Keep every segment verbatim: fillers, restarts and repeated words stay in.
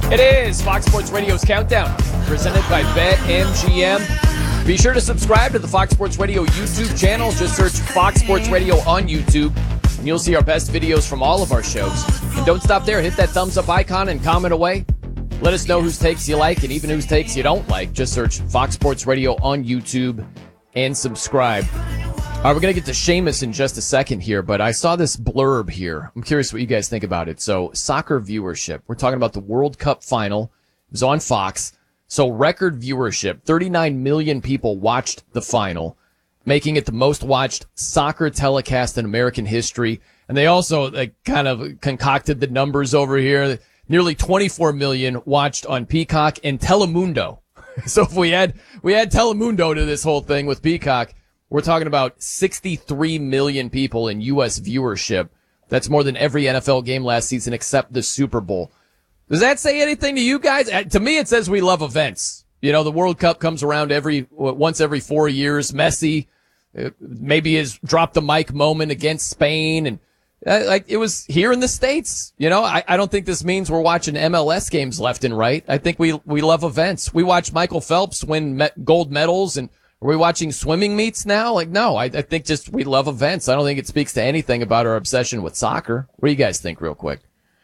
It is Fox Sports Radio's Countdown, presented by BetMGM. Be sure to subscribe to the Fox Sports Radio YouTube channel. Just search Fox Sports Radio on YouTube, and you'll see our best videos from all of our shows. And don't stop there. Hit that thumbs up icon and comment away. Let us know whose takes you like and even whose takes you don't like. Just search Fox Sports Radio on YouTube and subscribe. All right, we're going to get to Seamus in just a second here, but I saw this blurb here. I'm curious what you guys think about it. So, soccer viewership. We're talking about the World Cup final. It was on Fox. So, record viewership. thirty-nine million people watched the final, making it the most watched soccer telecast in American history. And they also like, kind of concocted the numbers over here. Nearly twenty-four million watched on Peacock and Telemundo. So, if we add, we add Telemundo to this whole thing with Peacock, we're talking about sixty-three million people in U S viewership. That's more than every N F L game last season except the Super Bowl. Does that say anything to you guys? To me, it says we love events. You know, the World Cup comes around every once every four years. Messi uh, maybe has dropped the mic moment against Spain, and uh, like it was here in the States. You know, I, I don't think this means we're watching M L S games left and right. I think we we love events. We watch Michael Phelps win me- gold medals, and are we watching swimming meets now? Like, no, I, I think just we love events. I don't think it speaks to anything about our obsession with soccer. What do you guys think real quick?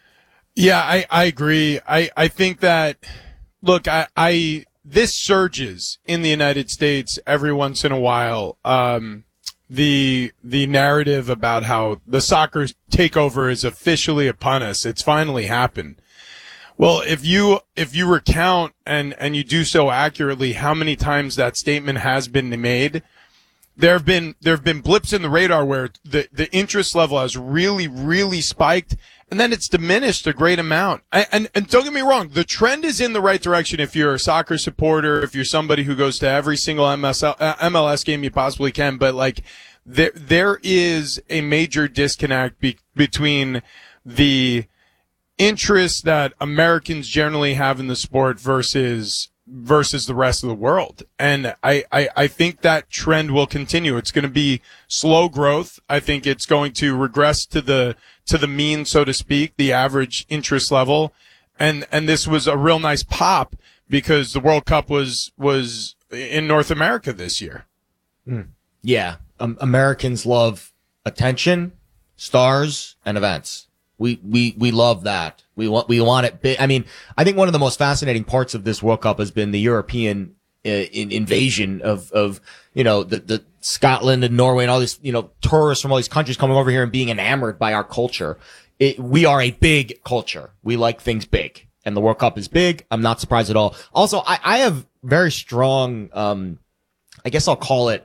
Yeah, I, I agree. I, I think that, look, I, I, this surges in the United States every once in a while. Um, the, the narrative about how the soccer takeover is officially upon us. It's finally happened. Well, if you, if you recount and, and you do so accurately how many times that statement has been made, there have been, there have been blips in the radar where the, the interest level has really, really spiked, and then it's diminished a great amount. And, and, and don't get me wrong, the trend is in the right direction if you're a soccer supporter, if you're somebody who goes to every single M S L, uh, M L S game you possibly can, but like, there, there is a major disconnect be, between the interest that Americans generally have in the sport versus versus the rest of the world. And I, I, I think that trend will continue. It's going to be slow growth. I think it's going to regress to the to the mean, so to speak, the average interest level. And and this was a real nice pop because the World Cup was was in North America this year. Mm. Yeah. Um, Americans love attention, stars, and events. We, we, we love that. We want, we want it big. I mean, I think one of the most fascinating parts of this World Cup has been the European uh, in, invasion of, of, you know, the, the Scotland and Norway and all these, you know, tourists from all these countries coming over here and being enamored by our culture. It, we are a big culture. We like things big, and the World Cup is big. I'm not surprised at all. Also, I, I have very strong, um, I guess I'll call it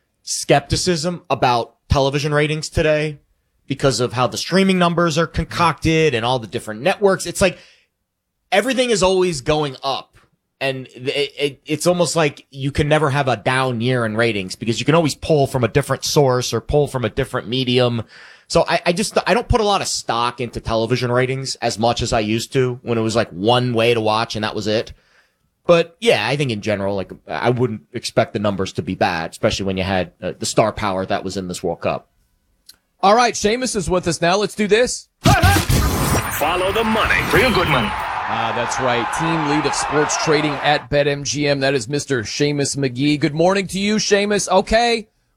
skepticism about television ratings today, because of how the streaming numbers are concocted and all the different networks. It's like everything is always going up, and it, it, it's almost like you can never have a down year in ratings because you can always pull from a different source or pull from a different medium. So I, I just, I don't put a lot of stock into television ratings as much as I used to when it was like one way to watch and that was it. But yeah, I think in general, like I wouldn't expect the numbers to be bad, especially when you had uh, the star power that was in this World Cup. All right, Seamus is with us now. Let's do this. Follow the money. Real good money. Ah, that's right. Team lead of sports trading at BetMGM. That is Mister Seamus McGee. Good morning to you, Seamus. Okay,